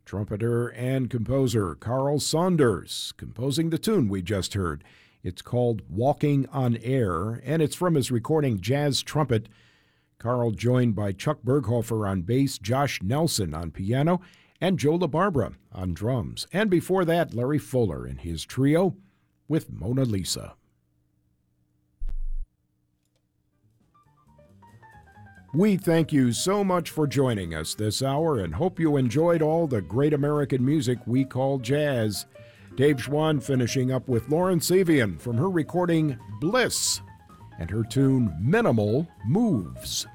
Trumpeter and composer Carl Saunders composing the tune we just heard. It's called Walking on Air, and it's from his recording Jazz Trumpet. Carl joined by Chuck Berghofer on bass, Josh Nelson on piano, and Joe LaBarbera on drums. And before that, Larry Fuller and his trio with Mona Lisa. We thank you so much for joining us this hour and hope you enjoyed all the great American music we call jazz. Dave Schwann finishing up with Lauren Savian from her recording Bliss and her tune Minimal Moves.